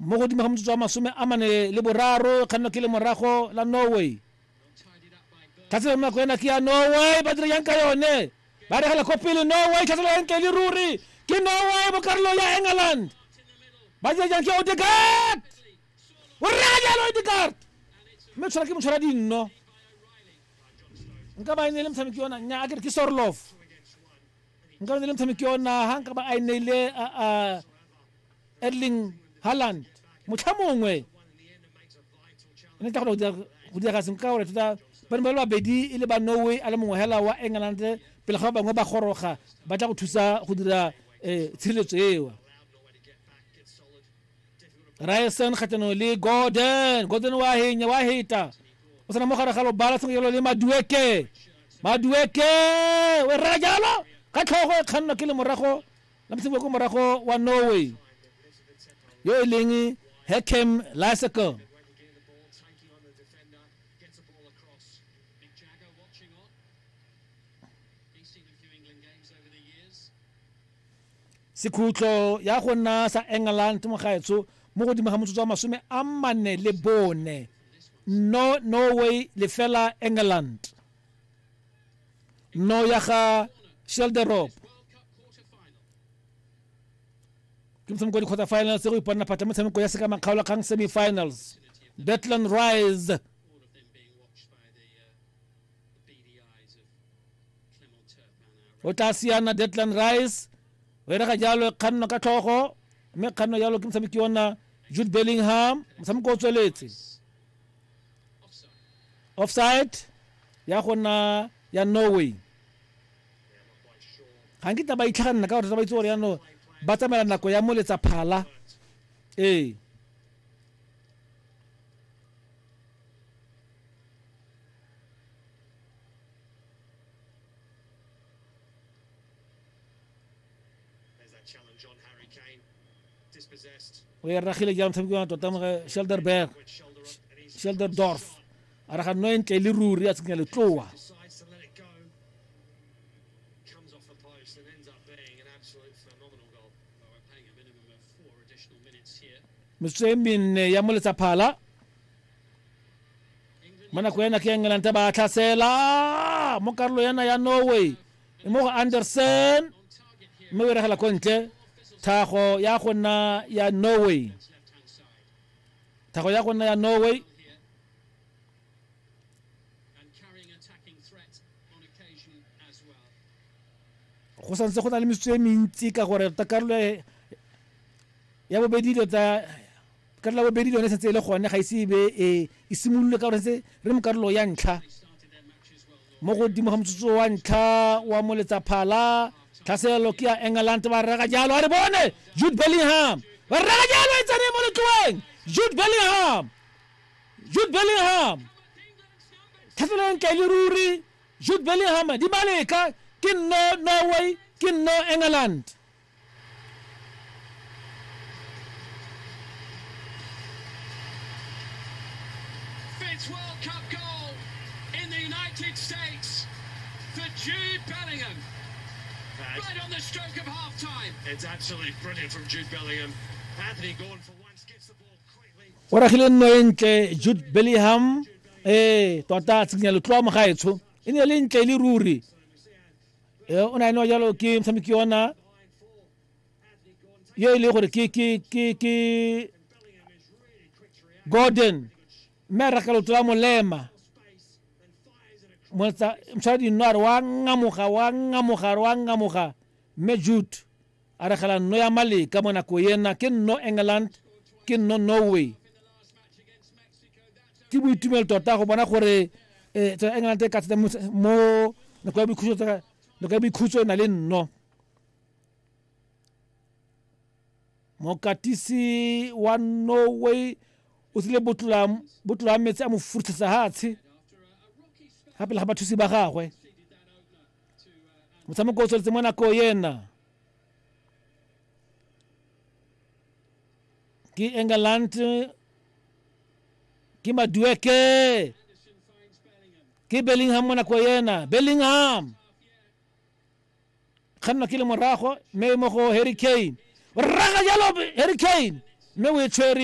mo godimo ga motsotso wa masome a mane le boraro kganno ke le morago la Norway tlhatselo nako ena ke ya Norway ba dira yang ka yone ba re gala ko pele Norway tlhatselo ya nke le ruri ke Norway bo karolo ya England ba dira yang ke Odegaard o raja lo Odegaard me tsara ke mo tsara dinno nka ba ine le mtshameki yona nya akere ke Sorloth nka ba ine le mtshameki yona ha nka ba a ine le Erling Haaland motlhamongwe ene tla go dira ga seng ka gore tsa ba ba bedi ile ba Norway a le mongwe hela wa England pele ga bangwe ba goroga ba tla go thusa go dira tshireletso eo Ryerson khatano le Gordon wa heta o sana mo gare ga lo bala seng yelo le Madueke we rajalo ka tlhogo kganna ke le morago la mtsebo go morago wa Norway yo elengi Hakim Lassiter Sikutlo ya go nna sa England mo gaetso mo godimo ga motsotso wa masome a mane le bone Norway le fela England no ya ga Shelderop ke mtshameko di quarter finals go ipona phata mtshameko ya seka makgaola kgang semi finals Declan Rice o tla siana Declan Rice we re ga jalo kganno ka tlhogo mme kganno jalo ke mtshameki yona Jude Bellingham mtshameko o tsweletse offside ya gona ya Norway ga nkita ba itlhaganna ka gore ba itse gore yano ba tsamela nako ya moletsa phala There's that challenge on Harry Kane. Dispossessed. we ragile jam mtshameki wa tota mo Shelderdorf ara ga no entle le ruri a tsenya le tloa Decides to let it go. Comes off the post and ends up being an absolute phenomenal goal. Well, we're paying a minimum of 4 additional minutes here. mtswemine ya moletsa phala mana ko ena ke England ba tlhasela mo karolo yana ya Norway mo go Anderson mo re gala kontle thago ya gona ya Norway thago ya gona ya Norway And carrying attacking threat on occasion as well. go santse go na le metswe mentsi ka gore ta karolo ya bobedi ta karolo ya bobedi yone setse le gone ga isibe e simolole ka gore se re mo karolo ya ntlha They started their matches well. mo godimo ga motsotso wa ntlha wa moletsa phala tlhaselo ke ya England ba rega jalo a re bone Jude Bellingham ba rega jalo e tsene mo letlweng Jude Bellingham tlhaselo nke le ruri Jude Bellingham di maleka ke Norway ke England Fifth World Cup goal in the United States for Jude Bellingham. Right on the stroke of half-time. It's absolutely brilliant from Jude Bellingham. Anthony Gordon for once gets the ball quickly. o ragile no entle Jude Bellingham tota tsenya le tloa mo gaetsho e ne le ntle le ruri o na no jalo ke mtshameki yona yo ile gore ke Gordon mme ra ka lo tloa molema motsa mtsadi nare wa ngamoga mme Jude a re gala no ya maleka mona ko yena ke England ke Norway ke boitumelo tota go bona gore England ka tsa mo nako ya boikhutso na le nno mokatisi wa Norway o tsile botlola metsi a mo furtsa hatshe hape le ga bathusi ba gagwe motshameko o tsweletse mo nako yena ke England ke Madueke ke Bellingham mo nako yena Bellingham kganna ke le morago mme mo go Harry Kane raga jalo Harry Kane mme o e tshwere